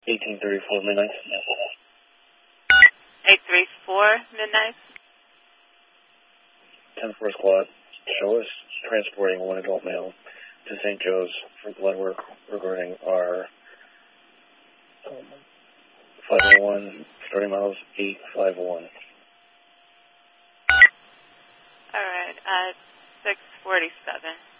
1834 midnight. 834 midnight. 10-4 squad. Show us transporting one adult male to St. Joe's for blood work regarding our 501 starting miles 851. All right, 647.